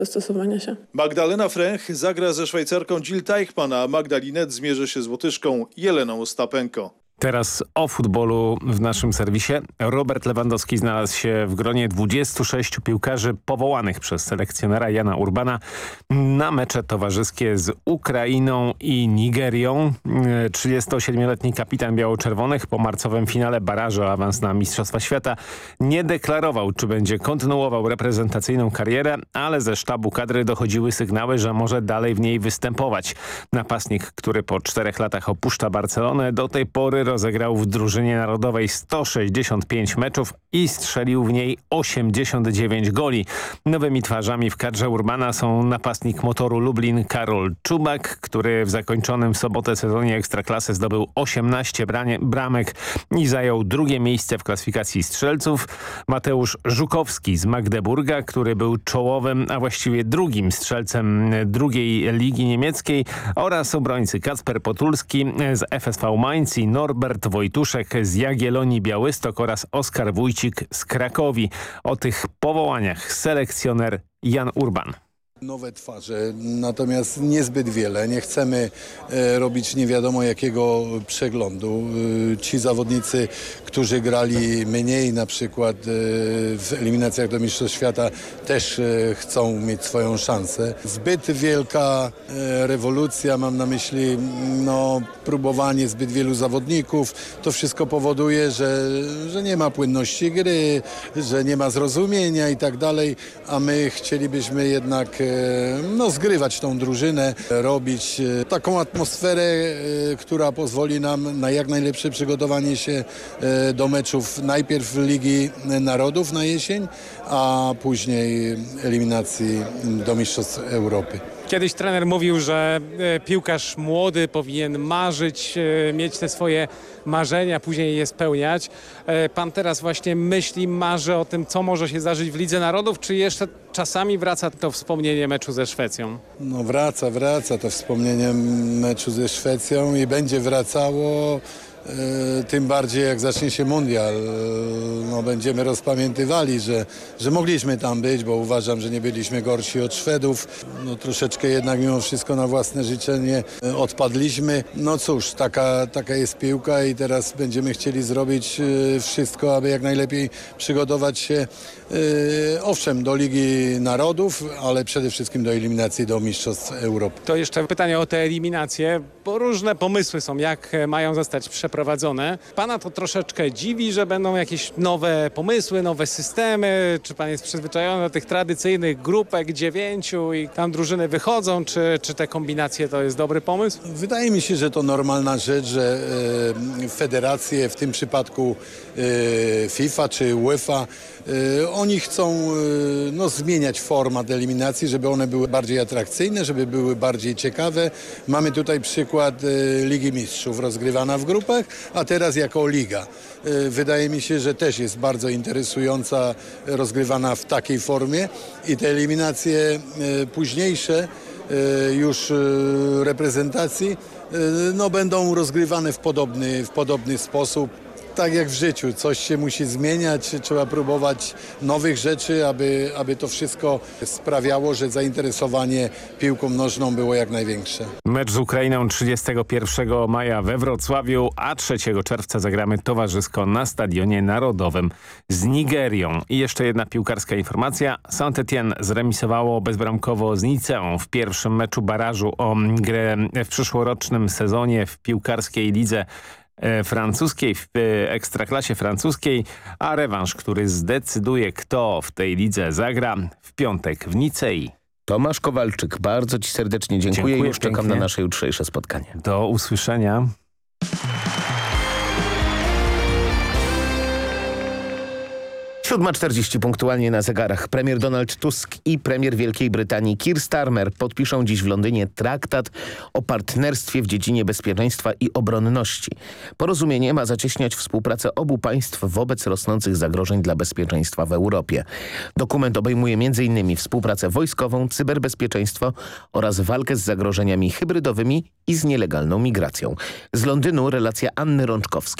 dostosowania się. Magdalena Fręch zagra ze Szwajcarką Jill Teichmann, a Magda Linette zmierzy się z Łotyszką Jeleną Ostapenko. Teraz o futbolu w naszym serwisie. Robert Lewandowski znalazł się w gronie 26 piłkarzy powołanych przez selekcjonera Jana Urbana na mecze towarzyskie z Ukrainą i Nigerią. 37-letni kapitan biało-czerwonych po marcowym finale barażu o awans na Mistrzostwa Świata nie deklarował, czy będzie kontynuował reprezentacyjną karierę, ale ze sztabu kadry dochodziły sygnały, że może dalej w niej występować. Napastnik, który po 4 latach opuszcza Barcelonę, do tej pory rozegrał w drużynie narodowej 165 meczów i strzelił w niej 89 goli. Nowymi twarzami w kadrze Urbana są napastnik Motoru Lublin Karol Czubak, który w zakończonym w sobotę sezonie Ekstraklasy zdobył 18 bramek i zajął drugie miejsce w klasyfikacji strzelców. Mateusz Żukowski z Magdeburga, który był czołowym, a właściwie drugim strzelcem drugiej ligi niemieckiej, oraz obrońcy Kacper Potulski z FSV Mainz i Norbert Wojtuszek z Jagiellonii Białystok oraz Oskar Wójcik z Krakowi. O tych powołaniach selekcjoner Jan Urban. Nowe twarze, natomiast niezbyt wiele. Nie chcemy robić nie wiadomo jakiego przeglądu. Ci zawodnicy, którzy grali mniej na przykład w eliminacjach do Mistrzostw Świata, też chcą mieć swoją szansę. Zbyt wielka rewolucja, mam na myśli próbowanie zbyt wielu zawodników. To wszystko powoduje, że nie ma płynności gry, że nie ma zrozumienia i tak dalej, a my chcielibyśmy jednak zgrywać tą drużynę, robić taką atmosferę, która pozwoli nam na jak najlepsze przygotowanie się do meczów najpierw Ligi Narodów na jesień, a później eliminacji do Mistrzostw Europy. Kiedyś trener mówił, że piłkarz młody powinien marzyć, mieć te swoje marzenia, później je spełniać. Pan teraz właśnie myśli, marzy o tym, co może się zdarzyć w Lidze Narodów, czy jeszcze czasami wraca to wspomnienie meczu ze Szwecją? Wraca to wspomnienie meczu ze Szwecją i będzie wracało. Tym bardziej jak zacznie się mundial, będziemy rozpamiętywali, że mogliśmy tam być, bo uważam, że nie byliśmy gorsi od Szwedów. Troszeczkę jednak mimo wszystko na własne życzenie odpadliśmy. Cóż, taka jest piłka i teraz będziemy chcieli zrobić wszystko, aby jak najlepiej przygotować się owszem do Ligi Narodów, ale przede wszystkim do eliminacji do Mistrzostw Europy. To jeszcze pytanie o te eliminacje, bo różne pomysły są, jak mają zostać przeprowadzone. Pana to troszeczkę dziwi, że będą jakieś nowe pomysły, nowe systemy? Czy pan jest przyzwyczajony do tych tradycyjnych grupek 9 i tam drużyny wychodzą? Czy te kombinacje to jest dobry pomysł? Wydaje mi się, że to normalna rzecz, że federacje, w tym przypadku FIFA czy UEFA, oni chcą zmieniać format eliminacji, żeby one były bardziej atrakcyjne, żeby były bardziej ciekawe. Mamy tutaj przykład Ligi Mistrzów rozgrywana w grupach, a teraz jako liga. Wydaje mi się, że też jest bardzo interesująca, rozgrywana w takiej formie i te eliminacje późniejsze już reprezentacji będą rozgrywane w podobny sposób. Tak jak w życiu, coś się musi zmieniać, trzeba próbować nowych rzeczy, aby to wszystko sprawiało, że zainteresowanie piłką nożną było jak największe. Mecz z Ukrainą 31 maja we Wrocławiu, a 3 czerwca zagramy towarzysko na Stadionie Narodowym z Nigerią. I jeszcze jedna piłkarska informacja. Saint-Étienne zremisowało bezbramkowo z Niceą w pierwszym meczu barażu o grę w przyszłorocznym sezonie w piłkarskiej lidze francuskiej, w ekstraklasie francuskiej, a rewanż, który zdecyduje, kto w tej lidze zagra, w piątek w Nicei. Tomasz Kowalczyk, bardzo ci serdecznie dziękuję i już czekam na nasze jutrzejsze spotkanie. Do usłyszenia. 7:40 punktualnie na zegarach. Premier Donald Tusk i premier Wielkiej Brytanii Keir Starmer podpiszą dziś w Londynie traktat o partnerstwie w dziedzinie bezpieczeństwa i obronności. Porozumienie ma zacieśniać współpracę obu państw wobec rosnących zagrożeń dla bezpieczeństwa w Europie. Dokument obejmuje m.in. współpracę wojskową, cyberbezpieczeństwo oraz walkę z zagrożeniami hybrydowymi i z nielegalną migracją. Z Londynu relacja Anny Rączkowskiej.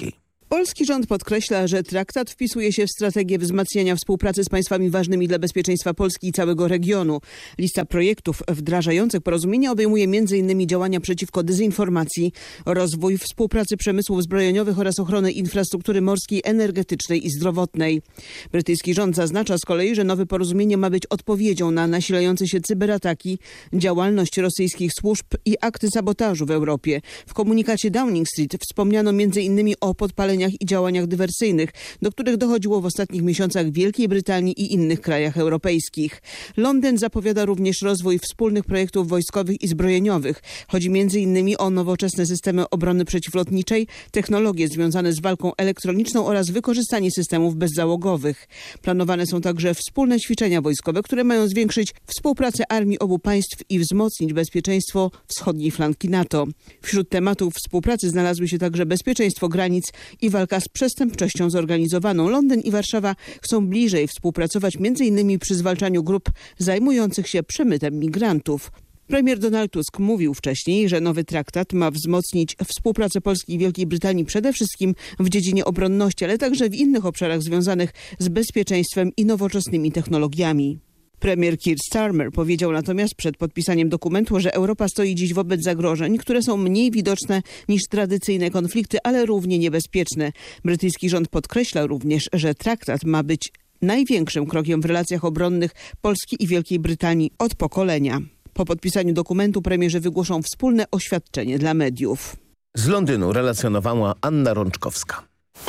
Polski rząd podkreśla, że traktat wpisuje się w strategię wzmacniania współpracy z państwami ważnymi dla bezpieczeństwa Polski i całego regionu. Lista projektów wdrażających porozumienie obejmuje m.in. działania przeciwko dezinformacji, rozwój współpracy przemysłów zbrojeniowych oraz ochronę infrastruktury morskiej, energetycznej i zdrowotnej. Brytyjski rząd zaznacza z kolei, że nowe porozumienie ma być odpowiedzią na nasilające się cyberataki, działalność rosyjskich służb i akty sabotażu w Europie. W komunikacie Downing Street wspomniano m.in. o podpaleniach i działaniach dywersyjnych, do których dochodziło w ostatnich miesiącach w Wielkiej Brytanii i innych krajach europejskich. Londyn zapowiada również rozwój wspólnych projektów wojskowych i zbrojeniowych. Chodzi m.in. o nowoczesne systemy obrony przeciwlotniczej, technologie związane z walką elektroniczną oraz wykorzystanie systemów bezzałogowych. Planowane są także wspólne ćwiczenia wojskowe, które mają zwiększyć współpracę armii obu państw i wzmocnić bezpieczeństwo wschodniej flanki NATO. Wśród tematów współpracy znalazły się także bezpieczeństwo granic i walka z przestępczością zorganizowaną. Londyn i Warszawa chcą bliżej współpracować m.in. przy zwalczaniu grup zajmujących się przemytem migrantów. Premier Donald Tusk mówił wcześniej, że nowy traktat ma wzmocnić współpracę Polski i Wielkiej Brytanii przede wszystkim w dziedzinie obronności, ale także w innych obszarach związanych z bezpieczeństwem i nowoczesnymi technologiami. Premier Keir Starmer powiedział natomiast przed podpisaniem dokumentu, że Europa stoi dziś wobec zagrożeń, które są mniej widoczne niż tradycyjne konflikty, ale równie niebezpieczne. Brytyjski rząd podkreśla również, że traktat ma być największym krokiem w relacjach obronnych Polski i Wielkiej Brytanii od pokolenia. Po podpisaniu dokumentu premierzy wygłoszą wspólne oświadczenie dla mediów. Z Londynu relacjonowała Anna Rączkowska.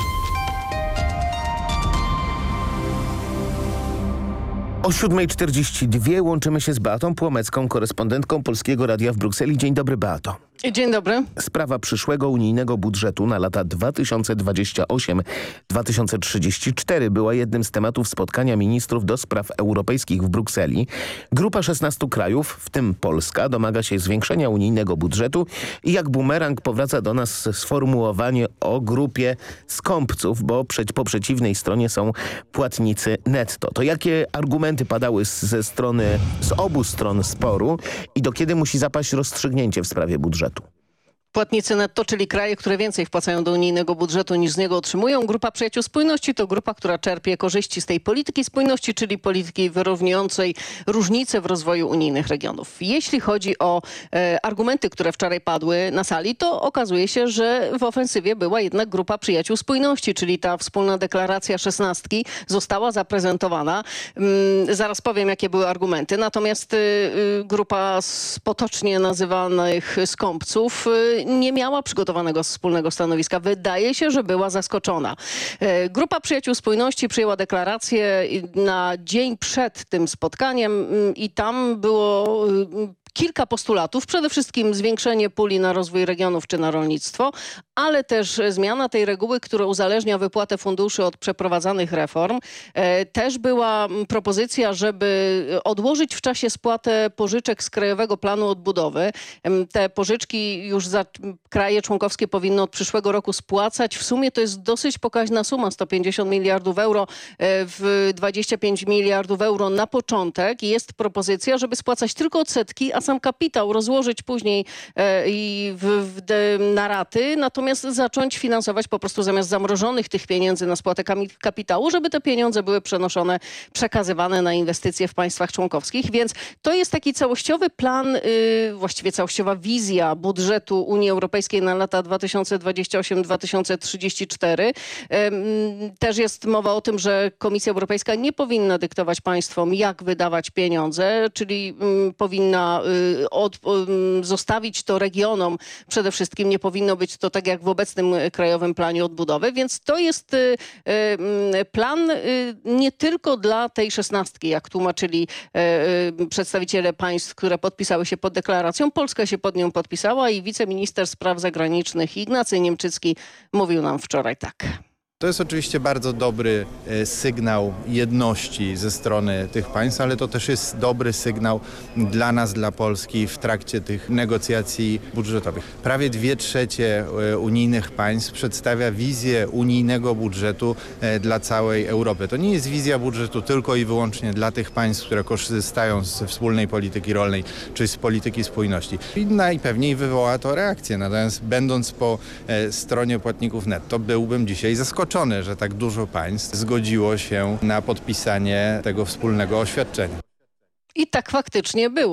O 7:42 łączymy się z Beatą Płomecką, korespondentką Polskiego Radia w Brukseli. Dzień dobry, Beato. Dzień dobry. Sprawa przyszłego unijnego budżetu na lata 2028-2034 była jednym z tematów spotkania ministrów do spraw europejskich w Brukseli. Grupa 16 krajów, w tym Polska, domaga się zwiększenia unijnego budżetu i jak bumerang powraca do nas sformułowanie o grupie skąpców, bo po przeciwnej stronie są płatnicy netto. To jakie argumenty padały z obu stron sporu i do kiedy musi zapaść rozstrzygnięcie w sprawie budżetu? Płatnicy netto, czyli kraje, które więcej wpłacają do unijnego budżetu niż z niego otrzymują. Grupa Przyjaciół Spójności to grupa, która czerpie korzyści z tej polityki spójności, czyli polityki wyrównującej różnice w rozwoju unijnych regionów. Jeśli chodzi o argumenty, które wczoraj padły na sali, to okazuje się, że w ofensywie była jednak Grupa Przyjaciół Spójności, czyli ta wspólna deklaracja 16 została zaprezentowana. Zaraz powiem, jakie były argumenty. Natomiast grupa potocznie nazywanych skąpców nie miała przygotowanego wspólnego stanowiska. Wydaje się, że była zaskoczona. Grupa Przyjaciół Spójności przyjęła deklarację na dzień przed tym spotkaniem i tam było kilka postulatów. Przede wszystkim zwiększenie puli na rozwój regionów czy na rolnictwo, ale też zmiana tej reguły, która uzależnia wypłatę funduszy od przeprowadzanych reform. Też była propozycja, żeby odłożyć w czasie spłatę pożyczek z Krajowego Planu Odbudowy. Te pożyczki już kraje członkowskie powinny od przyszłego roku spłacać. W sumie to jest dosyć pokaźna suma, 150 miliardów euro, w 25 miliardów euro na początek. Jest propozycja, żeby spłacać tylko odsetki, a sam kapitał rozłożyć później na raty, natomiast zacząć finansować po prostu zamiast zamrożonych tych pieniędzy na spłatę kapitału, żeby te pieniądze były przenoszone, przekazywane na inwestycje w państwach członkowskich. Więc to jest taki całościowy plan, właściwie całościowa wizja budżetu Unii Europejskiej na lata 2028-2034. Też jest mowa o tym, że Komisja Europejska nie powinna dyktować państwom, jak wydawać pieniądze, czyli powinna zostawić to regionom. Przede wszystkim nie powinno być to tak jak w obecnym Krajowym Planie Odbudowy, więc to jest plan nie tylko dla tej 16, jak tłumaczyli przedstawiciele państw, które podpisały się pod deklaracją. Polska się pod nią podpisała i wiceminister spraw zagranicznych Ignacy Niemczycki mówił nam wczoraj tak. To jest oczywiście bardzo dobry sygnał jedności ze strony tych państw, ale to też jest dobry sygnał dla nas, dla Polski w trakcie tych negocjacji budżetowych. Prawie 2/3 unijnych państw przedstawia wizję unijnego budżetu dla całej Europy. To nie jest wizja budżetu tylko i wyłącznie dla tych państw, które korzystają ze wspólnej polityki rolnej czy z polityki spójności. I najpewniej wywoła to reakcję. Natomiast będąc po stronie płatników netto, byłbym dzisiaj zaskoczony, że tak dużo państw zgodziło się na podpisanie tego wspólnego oświadczenia. I tak faktycznie było.